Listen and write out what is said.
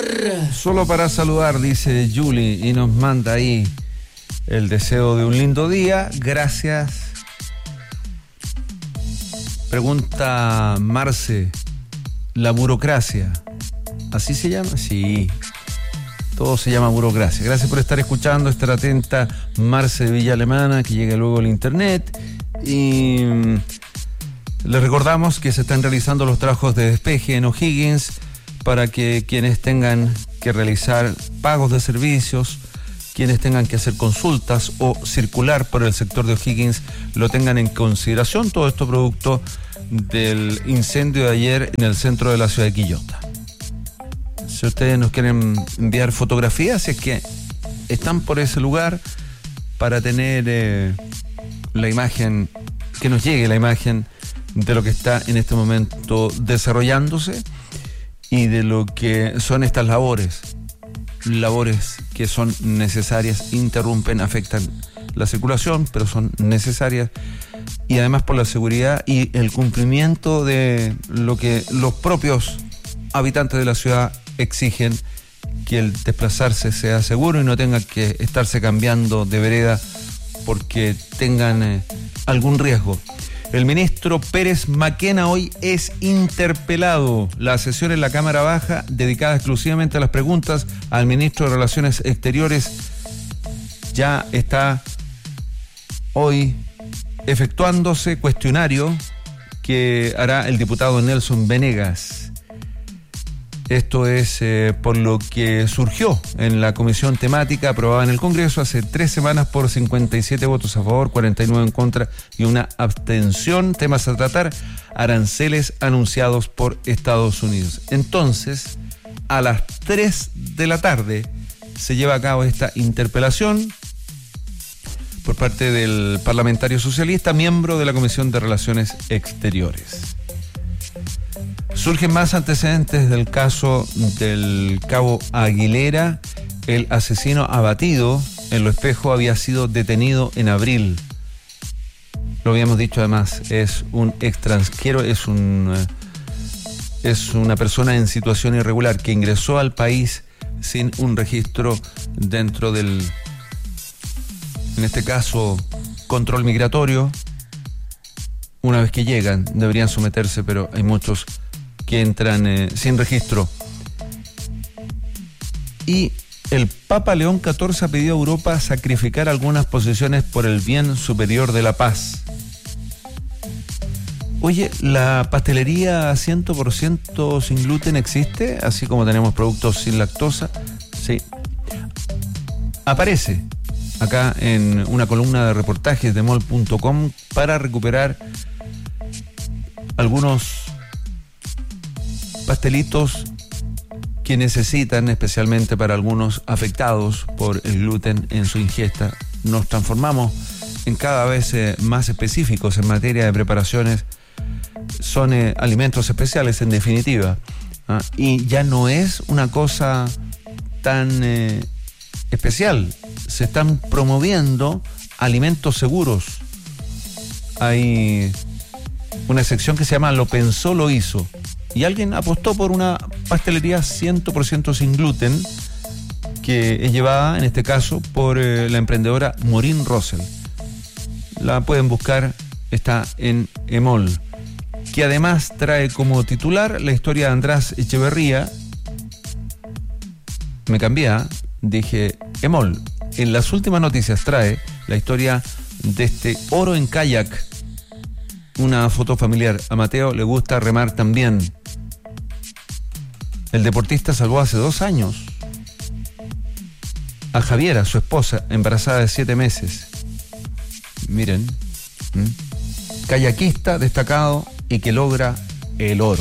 Solo para saludar, dice Julie, y nos manda ahí el deseo de un lindo día. Gracias. Pregunta Marce, ¿la burocracia así se llama? Sí, todo se llama burocracia. Gracias por estar escuchando, estar atenta, Marce de Villa Alemana, que llega luego el internet. Y les recordamos que se están realizando los trabajos de despeje en O'Higgins para que quienes tengan que realizar pagos de servicios, quienes tengan que hacer consultas o circular por el sector de O'Higgins, lo tengan en consideración. Todo esto producto del incendio de ayer en el centro de la ciudad de Quillota. Si ustedes nos quieren enviar fotografías, si es que están por ese lugar, para tener la imagen, que nos llegue la imagen de lo que está en este momento desarrollándose y de lo que son estas labores que son necesarias, interrumpen, afectan la circulación, pero son necesarias, y además por la seguridad y el cumplimiento de lo que los propios habitantes de la ciudad exigen, que el desplazarse sea seguro y no tengan que estarse cambiando de vereda porque tengan algún riesgo. El ministro Pérez Maquena hoy es interpelado. La sesión en la Cámara Baja, dedicada exclusivamente a las preguntas al ministro de Relaciones Exteriores, ya está hoy efectuándose cuestionario que hará el diputado Nelson Venegas. Esto es por lo que surgió en la comisión temática aprobada en el Congreso hace 3 semanas por 57 votos a favor, 49 en contra y una abstención. Temas a tratar: aranceles anunciados por Estados Unidos. Entonces, a las 3 de la tarde se lleva a cabo esta interpelación por parte del parlamentario socialista, miembro de la Comisión de Relaciones Exteriores. Surgen más antecedentes del caso del cabo Aguilera. El asesino abatido en Lo Espejo había sido detenido en abril. Lo habíamos dicho además, es un extranjero, es una persona en situación irregular que ingresó al país sin un registro dentro del, en este caso, control migratorio. Una vez que llegan deberían someterse, pero hay muchos que entran sin registro. Y el Papa León XIV ha pedido a Europa sacrificar algunas posesiones por el bien superior de la paz. Oye, ¿la pastelería 100% sin gluten existe? Así como tenemos productos sin lactosa. Sí. Aparece acá en una columna de reportajes de mol.com para recuperar algunos pastelitos que necesitan, especialmente para algunos afectados por el gluten en su ingesta. Nos transformamos en cada vez más específicos en materia de preparaciones. Son alimentos especiales, en definitiva, y ya no es una cosa tan especial. Se están promoviendo alimentos seguros. Hay una sección que se llama Lo Pensó, Lo Hizo. Y alguien apostó por una pastelería 100% sin gluten, que es llevada, en este caso, por la emprendedora Maureen Russell. La pueden buscar, está en Emol, que además trae como titular la historia de András Echeverría. Me cambié, dije Emol. En las últimas noticias trae la historia de este oro en kayak. Una foto familiar. A Mateo le gusta remar también. El deportista salvó hace 2 años a Javiera, su esposa, embarazada de 7 meses. Miren, kayakista destacado y que logra el oro.